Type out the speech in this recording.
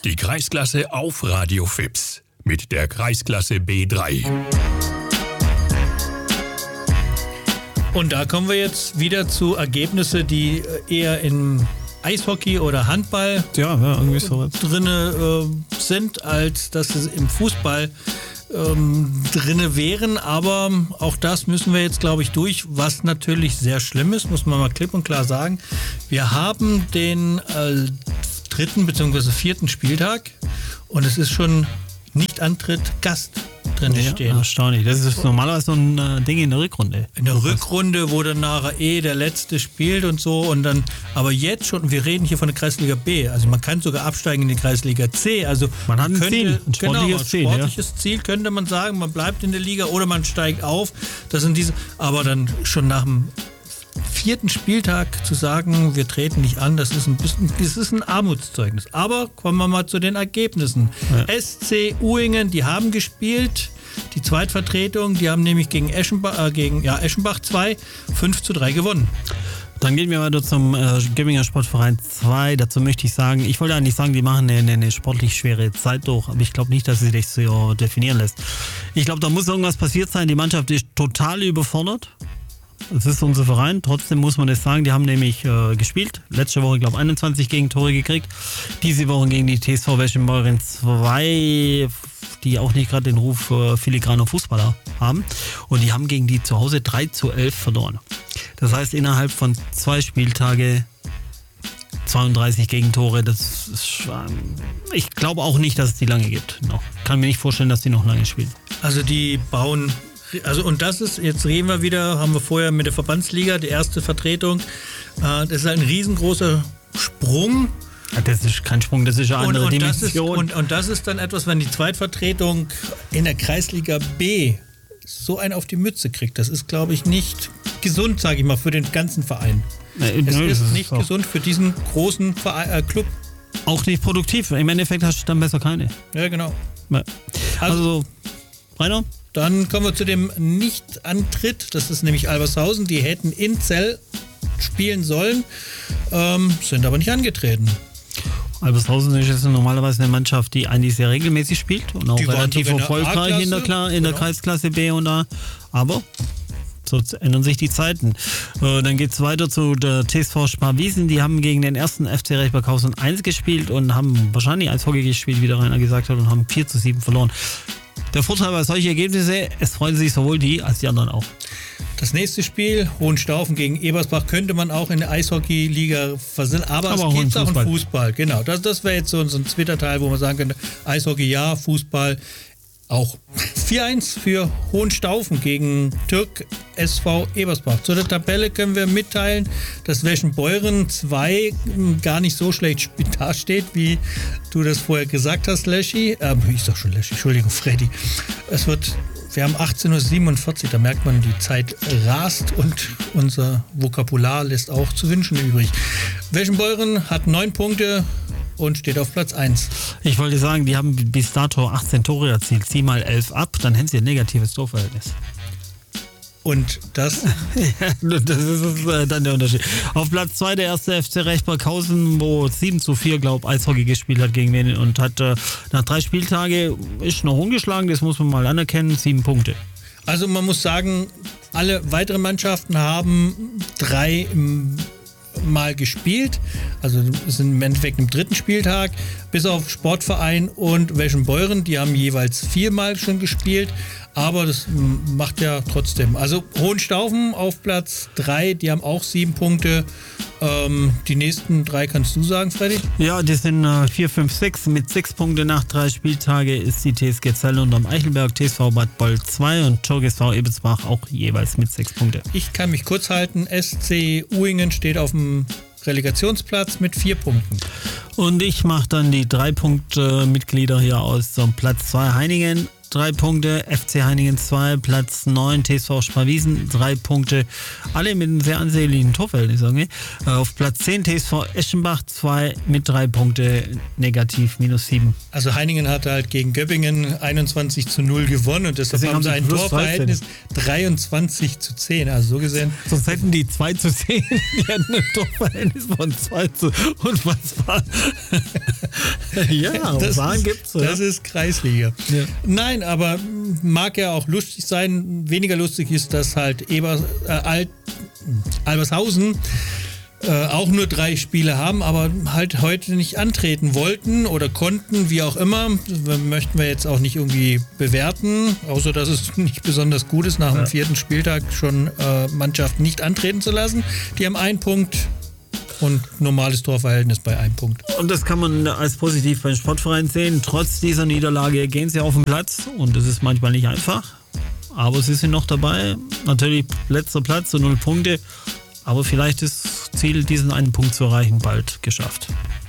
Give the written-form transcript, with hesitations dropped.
Die Kreisklasse auf Radio Fips mit der Kreisklasse B3. Und da kommen wir jetzt wieder zu Ergebnissen, die eher im Eishockey oder Handball irgendwie so drinne sind, als dass es im Fußball drinne wären. Aber auch das müssen wir jetzt, glaube ich, durch, was natürlich sehr schlimm ist, muss man mal klipp und klar sagen. Wir haben den 3. bzw. 4. Spieltag und es ist schon Nicht-Antritt Gast drin stehen. Erstaunlich. Das ist normalerweise so ein Ding in der Rückrunde. In der Rückrunde, wo dann nachher der Letzte spielt und so. Und dann, aber jetzt schon, wir reden hier von der Kreisliga B. Also man kann sogar absteigen in die Kreisliga C. Also man hat ein Ziel, ein sportliches Ziel könnte man sagen. Man bleibt in der Liga oder man steigt auf. Das sind diese. Aber dann schon nach dem 4. Spieltag zu sagen, wir treten nicht an, das ist ein Armutszeugnis. Aber kommen wir mal zu den Ergebnissen. Ja. SC Uhingen, die haben gespielt, die Zweitvertretung, die haben nämlich gegen Eschenbach 2 5:3 gewonnen. Dann gehen wir weiter zum Göppinger Sportverein 2. Dazu möchte ich sagen, ich wollte eigentlich sagen, die machen eine sportlich schwere Zeit durch, aber ich glaube nicht, dass sie sich so definieren lässt. Ich glaube, da muss irgendwas passiert sein. Die Mannschaft ist total überfordert. Es ist unser Verein, trotzdem muss man das sagen, die haben nämlich gespielt. Letzte Woche, glaube ich, 21 Gegentore gekriegt. Diese Woche gegen die TSV Weschenbeuren 2, die auch nicht gerade den Ruf filigraner Fußballer haben. Und die haben gegen die zu Hause 3:11 verloren. Das heißt, innerhalb von 2 Spieltage 32 Gegentore. Das ist, ich glaube auch nicht, dass es die lange gibt. Noch. Kann mir nicht vorstellen, dass die noch lange spielen. Also die bauen... und das ist, jetzt reden wir wieder, haben wir vorher mit der Verbandsliga, die erste Vertretung. Das ist halt ein riesengroßer Sprung. Das ist kein Sprung, das ist eine andere Dimension. Und das ist dann etwas, wenn die Zweitvertretung in der Kreisliga B so einen auf die Mütze kriegt. Das ist, glaube ich, nicht gesund, sage ich mal, für den ganzen Verein. Es ist nicht gesund für diesen großen Club. Auch nicht produktiv. Im Endeffekt hast du dann besser keine. Ja, genau. Also Rainer? Dann kommen wir zu dem Nicht-Antritt. Das ist nämlich Albershausen. Die hätten in Zell spielen sollen, sind aber nicht angetreten. Albershausen ist jetzt normalerweise eine Mannschaft, die eigentlich sehr regelmäßig spielt und auch relativ erfolgreich in der Kreisklasse B und A. Aber so ändern sich die Zeiten. Dann geht es weiter zu der TSV Sparwiesen. Die haben gegen den ersten FC Rechberghausen 1 gespielt und haben wahrscheinlich als Hockey gespielt, wie der Rainer gesagt hat, und haben 4:7 verloren. Der Vorteil bei solchen Ergebnissen, es freuen sich sowohl die als die anderen auch. Das nächste Spiel, Hohenstaufen gegen Ebersbach, könnte man auch in der Eishockey-Liga versehen, aber es geht auch um Fußball. Genau, das wäre jetzt so ein zweiter Teil, wo man sagen könnte, Eishockey ja, Fußball auch. 4:1 für Hohenstaufen gegen Türk SV Ebersbach. Zu der Tabelle können wir mitteilen, dass Weschenbeuren 2 gar nicht so schlecht dasteht, wie du das vorher gesagt hast, Leschi. Ich sag schon Leschi, Entschuldigung, Freddy. Wir haben 18:47 Uhr, da merkt man, die Zeit rast und unser Vokabular lässt auch zu wünschen übrig. Weschenbeuren hat 9 Punkte und steht auf Platz 1. Ich wollte sagen, die haben bis dato 18 Tore erzielt. Zieh mal 11 ab, dann hätten sie ein negatives Torverhältnis. Und das? Das ist dann der Unterschied. Auf Platz 2 der erste FC Rechberghausen, wo 7:4, glaube ich, Eishockey gespielt hat gegen wen und hat nach 3 Spieltagen ist noch ungeschlagen, das muss man mal anerkennen, 7 Punkte. Also man muss sagen, alle weiteren Mannschaften haben 3 Mal gespielt, also sind im Endeffekt im 3. Spieltag, bis auf Sportverein und Weschenbeuren, die haben jeweils 4 Mal schon gespielt, aber das macht ja trotzdem. Also Hohenstaufen auf Platz 3, die haben auch 7 Punkte. Die nächsten 3 kannst du sagen, Freddy? Ja, die sind 4, 5, 6. Mit 6 Punkten nach 3 Spieltage ist die TSG Zell unterm Eichelberg, TSV Bad Boll 2 und TSV Ebersbach auch jeweils mit 6 Punkte. Ich kann mich kurz halten. SC Uhingen steht auf dem Relegationsplatz mit 4 Punkten. Und ich mache dann die 3 Mitglieder hier aus. So, Platz 2 Heiningen, 3 Punkte, FC Heiningen 2, Platz 9 TSV Sparwiesen, 3 Punkte, alle mit einem sehr ansehnlichen Torverhältnis. Auf Platz 10 TSV Eschenbach 2 mit 3 Punkte, negativ -7. Also Heiningen hat halt gegen Göppingen 21:0 gewonnen und deshalb haben sie ein Torverhältnis 23:10. Also so gesehen. Sonst hätten die 2:10, die hätten ein Torverhältnis von 2 zu und was war? Ja, Wahlen gibt's. Das ist Kreisliga. Ja. Nein, aber mag ja auch lustig sein. Weniger lustig ist, dass halt Albershausen auch nur 3 Spiele haben, aber halt heute nicht antreten wollten oder konnten, wie auch immer. Das möchten wir jetzt auch nicht irgendwie bewerten, außer dass es nicht besonders gut ist, nach dem 4. Spieltag schon Mannschaften nicht antreten zu lassen. Die haben 1 Punkt und normales Torverhältnis bei 1 Punkt. Und das kann man als positiv beim Sportverein sehen. Trotz dieser Niederlage gehen sie auf den Platz und es ist manchmal nicht einfach, aber sie sind noch dabei. Natürlich letzter Platz und 0 Punkte. Aber vielleicht ist das Ziel, diesen einen Punkt zu erreichen, bald geschafft.